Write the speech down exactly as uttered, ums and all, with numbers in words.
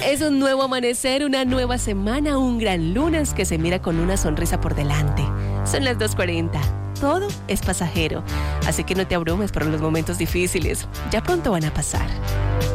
Es un nuevo amanecer, una nueva semana, un gran lunes que se mira con una sonrisa por delante. Son las dos cuarenta. Todo es pasajero, así que no te abrumes por los momentos difíciles. Ya pronto van a pasar.